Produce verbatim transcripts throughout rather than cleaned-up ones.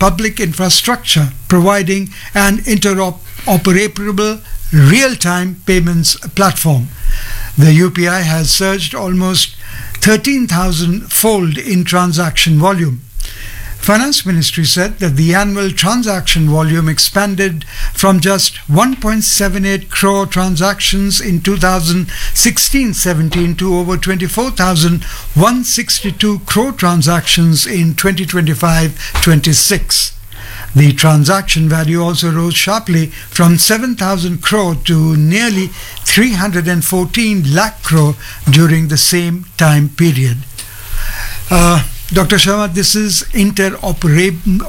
public infrastructure, providing an interoperable real-time payments platform. The U P I has surged almost thirteen thousand fold in transaction volume. Finance Ministry said that the annual transaction volume expanded from just one point seven eight crore transactions in two thousand sixteen seventeen to over twenty-four thousand one hundred sixty-two crore transactions in twenty twenty-five twenty-six. The transaction value also rose sharply from seven thousand crore to nearly three hundred fourteen lakh crore during the same time period. Uh, Doctor Sharma, this is interoperable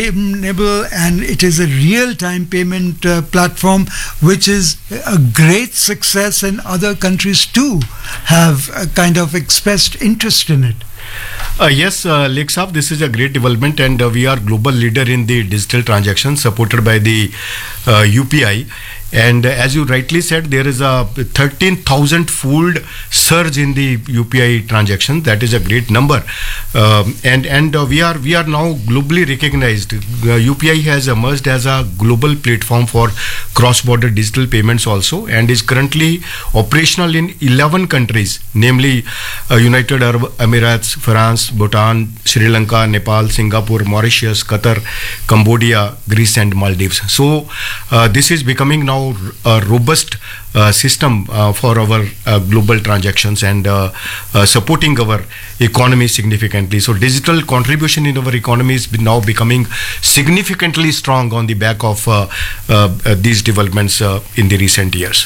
and it is a real-time payment uh, platform which is a great success, and other countries too have uh, kind of expressed interest in it. Uh, yes, uh, Lake Saab, this is a great development, and uh, we are global leader in the digital transactions supported by the uh, U P I. And uh, as you rightly said, there is a thirteen thousand fold surge in the U P I transaction. That is a great number, um, and and uh, we are we are now globally recognized. Uh, U P I has emerged as a global platform for cross-border digital payments also, and is currently operational in eleven countries, namely uh, United Arab Emirates, France, Bhutan, Sri Lanka, Nepal, Singapore, Mauritius, Qatar, Cambodia, Greece, and Maldives. So uh, this is becoming now a robust uh, system uh, for our uh, global transactions and uh, uh, supporting our economy significantly. So digital contribution in our economy is now becoming significantly strong on the back of uh, uh, uh, these developments uh, in the recent years.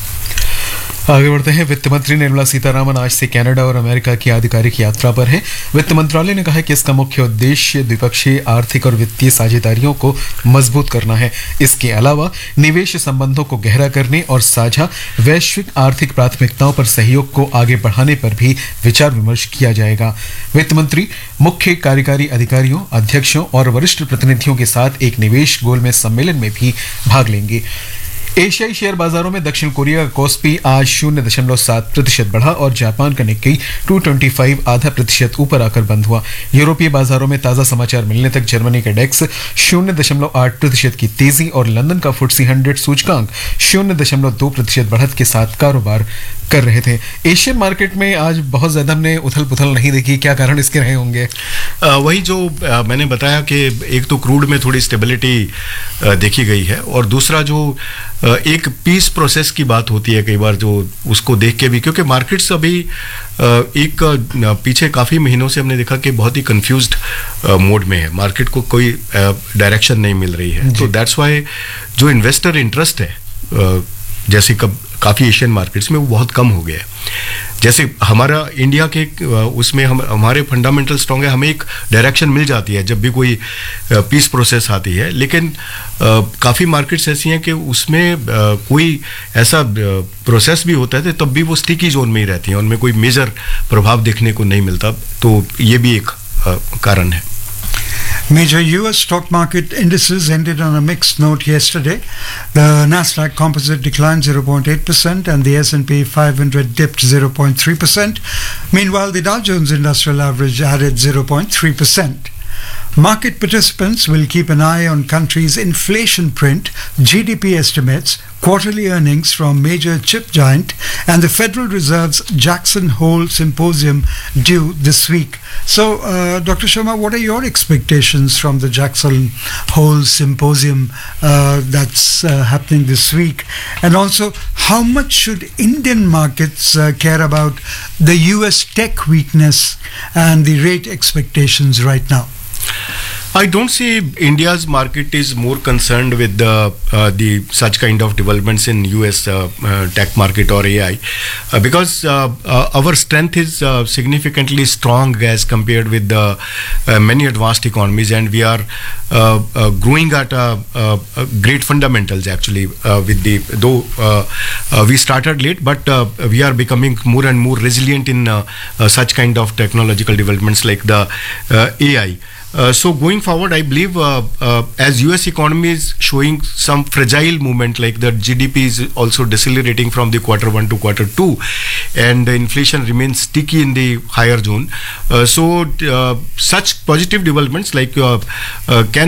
आगे बढ़ते हैं। वित्त मंत्री निर्मला सीतारामन आज से Canada और America की आधिकारिक यात्रा पर हैं। वित्त मंत्रालय ने कहा है कि इसका मुख्य उद्देश्य द्विपक्षीय आर्थिक और वित्तीय साझेदारियों को मजबूत करना है। इसके अलावा निवेश संबंधों को गहरा करने और साझा वैश्विक आर्थिक प्राथमिकताओं पर सहयोग को आगे बढ़ाने पर भी विचार विमर्श किया जाएगा। वित्त मंत्री मुख्य कार्यकारी अधिकारियों, अध्यक्षों और वरिष्ठ प्रतिनिधियों के साथ एक निवेश गोलमेज सम्मेलन में भी भाग लेंगे। एशियाई शेयर बाजारों में दक्षिण कोरिया का कोस्पी आज शून्य दशमलव सात प्रतिशत बढ़ा और जापान का निक्केई दो सौ पच्चीस आधा प्रतिशत ऊपर आकर बंद हुआ। यूरोपीय बाजारों में ताजा समाचार मिलने तक जर्मनी का डेक्स शून्य दशमलव आठ प्रतिशत की तेजी और लंदन का फुट्सी हंड्रेड सूचकांक शून्य दशमलव दो प्रतिशत बढ़त के साथ कारोबार कर रहे थे। एशियन मार्केट में आज बहुत ज्यादा हमने उथल पुथल नहीं देखी, क्या कारण इसके रहे होंगे? आ, वही जो आ, मैंने बताया कि एक तो क्रूड में थोड़ी स्टेबिलिटी देखी गई है, और दूसरा जो आ, एक पीस प्रोसेस की बात होती है कई बार, जो उसको देख के भी, क्योंकि मार्केट्स अभी आ, एक आ, पीछे काफ़ी महीनों से हमने देखा कि बहुत ही कंफ्यूज्ड मोड में है, मार्केट को कोई डायरेक्शन नहीं मिल रही है। तो दैट्स वाई जो इन्वेस्टर इंटरेस्ट है आ, जैसे कब काफ़ी एशियन मार्केट्स में वो बहुत कम हो गया है। जैसे हमारा इंडिया के उसमें हम हमारे फंडामेंटल स्ट्रॉन्ग है, हमें एक डायरेक्शन मिल जाती है जब भी कोई पीस प्रोसेस आती है, लेकिन काफ़ी मार्केट्स ऐसी हैं कि उसमें कोई ऐसा प्रोसेस भी होता है तब भी वो स्टिकी जोन में ही रहती हैं, उनमें कोई मेजर प्रभाव देखने को नहीं मिलता। तो ये भी एक कारण है। Major U S stock market indices ended on a mixed note yesterday. The Nasdaq Composite declined zero point eight percent and the S and P five hundred dipped zero point three percent. Meanwhile, the Dow Jones Industrial Average added zero point three percent. Market participants will keep an eye on countries' inflation print, G D P estimates, quarterly earnings from major chip giant, and the Federal Reserve's Jackson Hole Symposium due this week. So, uh, Doctor Sharma, what are your expectations from the Jackson Hole Symposium uh, that's uh, happening this week? And also, how much should Indian markets uh, care about the U S tech weakness and the rate expectations right now? I don't see India's market is more concerned with the uh, the such kind of developments in U S uh, uh, tech market or A I uh, because uh, uh, our strength is uh, significantly strong as compared with the uh, many advanced economies, and we are uh, uh, growing at a, a, a great fundamentals actually uh, with the though uh, uh, we started late, but uh, we are becoming more and more resilient in uh, uh, such kind of technological developments like the uh, A I. Uh, so going forward, I believe uh, uh, as U S economy is showing some fragile movement, like the G D P is also decelerating from the quarter one to quarter two, and the inflation remains sticky in the higher zone. Uh, so uh, such positive developments like uh, uh, can